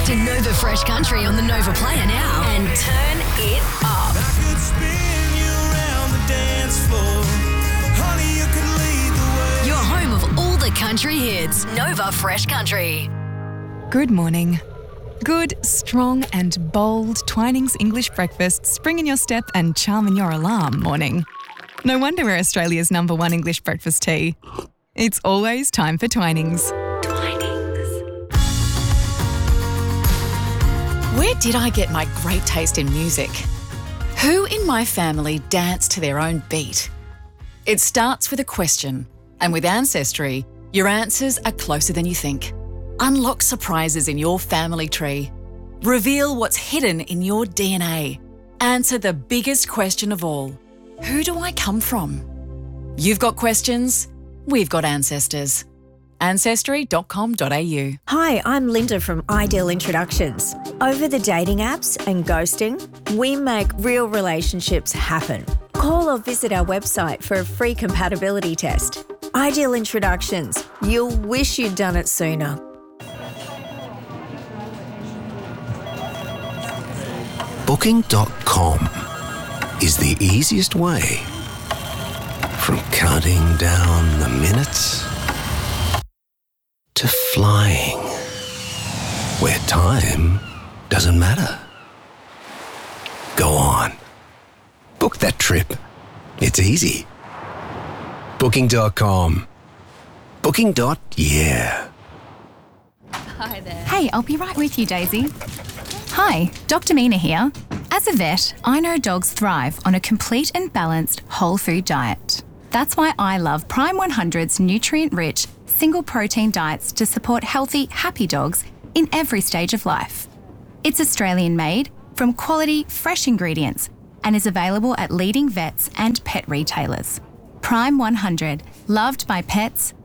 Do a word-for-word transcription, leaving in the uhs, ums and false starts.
to Nova Fresh Country on the Nova Player now and turn it up. I could spin you around the dance floor. Honey, you could lead the way. Your home of all the country hits. Nova Fresh Country. Good morning. Good, strong and bold Twinings English breakfast spring in your step and charm in your alarm morning. No wonder we're Australia's number one English breakfast tea. It's always time for Twinings. Twinings. Where did I get my great taste in music? Who in my family danced to their own beat? It starts with a question, and with Ancestry, your answers are closer than you think. Unlock surprises in your family tree. Reveal what's hidden in your D N A. Answer the biggest question of all. Who do I come from? You've got questions, we've got ancestors. ancestry dot com dot a u. Hi, I'm Linda from Ideal Introductions. Over the dating apps and ghosting, we make real relationships happen. Call or visit our website for a free compatibility test. Ideal Introductions. You'll wish you'd done it sooner. Booking dot com is the easiest way. From counting down the minutes to flying where time doesn't matter. Go on. Book that trip. It's easy. Booking dot com. Booking. Yeah. Hi there. Hey, I'll be right with you, Daisy. Hi, Doctor Mina here. As a vet, I know dogs thrive on a complete and balanced whole food diet. That's why I love Prime one hundred's nutrient-rich, single-protein diets to support healthy, happy dogs in every stage of life. It's Australian-made, from quality, fresh ingredients, and is available at leading vets and pet retailers. Prime one hundred, loved by pets,